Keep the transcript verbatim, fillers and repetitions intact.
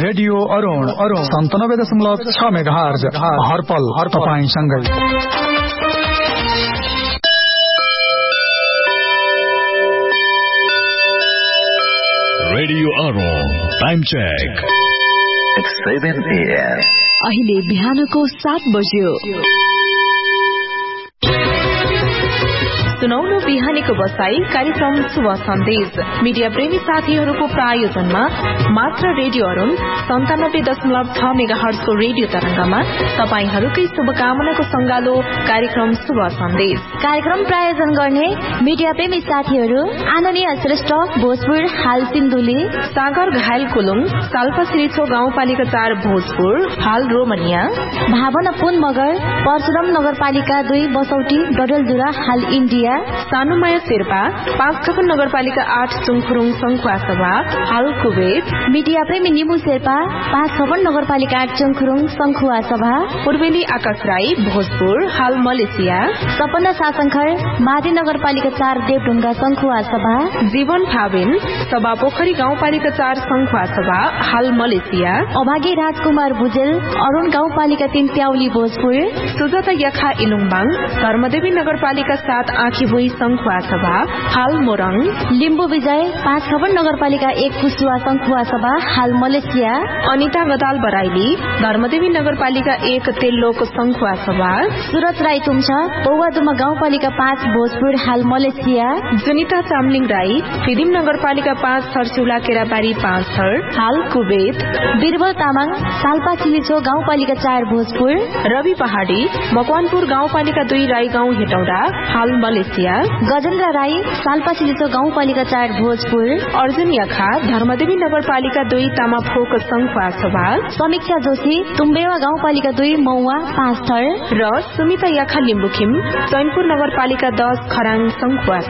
Radio Arun Arun सन्तानब्बे दशमलव छ मेगाहर्ज हरपल हर तपाईंसँगै। Radio Arun time check seven a.m.. अहिले बिहानको सात बज्यो। सुनाउनु बिहानीको बसाई कार्यक्रम शुभ सन्देश मीडिया प्रेमी साथीहरूको प्रायोजनमा मात्र रेडियो अरुण सन्तानब्बे दशमलव छ मेगाहर्जको रेडियो तरंगमा तपाईहरूकै शुभकामनाको संगालो कार्यक्रम शुभ सन्देश। कार्यक्रम प्रायोजन गर्ने मीडिया प्रेमी साथीहरू आनन्दीय श्रेष्ठ भोजपुर हाल सिन्धुली, सागर घायल कुलुङ, साल्पा श्रीछो गाउँपालिका चार भोजपुर हाल रोमनिया, भावना पुन मगर परशुराम नगरपालिका दुई बसौटी डडेलधुरा हाल इन्डिया, सानुमाया शेर्पा पाँच छपन नगरपालिका आठ चुङखुरुङ संखुवा सभा हाल कुवेत, मीडिया प्रेमी निमु शेर्पा पाँच छपन नगरपालिका आठ चुङखुरुङ संखुवा सभा, पूर्वेली आकाश राई भोजपुर हाल मलेसिया, सपना सासंखर मादी नगरपालिका चार देवढुङ्गा संखुवा सभा, जीवन फाबिन सभा पोखरी गाउँपालिका चार संखुवा सभा हाल मलेसिया, अभागी राजकुमार भुजेल अरुण गाउँपालिका तीन प्याउली भोजपुर, सुजाता याखा इलुङबाङ धर्मदेवी नगरपालिका सात आँखी भुई संखुवा सभा हाल मोरङ, लिम्बू विजय पाँच छपन नगरपालिका एक कुसुवा संखुवा सभा हाल मलेसिया, अनिता गदाल बराइली धर्मदेवी नगरपालिका एक तेल्लोक संखुवा सभा, सुरज राई तुम्छा पौवादुमा गाउँपालिका पाँच भोजपुर हाल मलेसिया, जुनिता चामलिङ राई फिदिम नगरपालिका पाँच थरसिउला केराबारी पाँच थर हाल कुवेत, बिरबल तामाङ साल्पा चिलिचो गाउँपालिका चार भोजपुर, रवि पहाडी मकवानपुर गाउँपालिका दुई राई गाउँ हेटौडा हाल मलेसिया, गजेन्द्र राई साल्पा चिलिचो गाउँपालिका चार भोजपुर, अर्जुन याखा धर्मदेवी नगरपालिका दुई तामाफोक संखुवा सभा, समीक्षा जोशी तुम्बेवा गाउँपालिका दुई मौवा पाँच थर र सुमिता याखा लिम्बुखिम चैनपुर नगरपालिका दस खराङ संखुवा